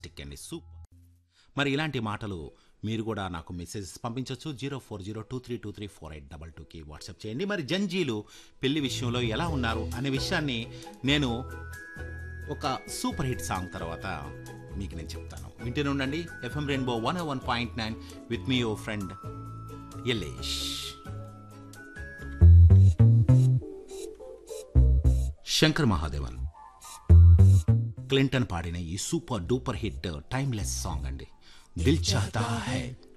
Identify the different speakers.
Speaker 1: Tick అండి super. మరి ఇలాంటి మాటలు మీరు కూడా నాకు మెసేజెస్ పంపించవచ్చు. 0402323482కి వాట్సాప్ చేయండి. మరి జంజీలు పెళ్లి విషయంలో ఎలా ఉన్నారు అనే విషయాన్ని నేను ఒక సూపర్ హిట్ సాంగ్ తర్వాత మీకు నేను చెప్తాను. వింటూనే ఉండండి FM rainbow 101.9 with me your friend Yalesh. Shankar Mahadevan, Clinton పాడిన ఈ super duper hit timeless song అండి. దిల్ చాహతా హై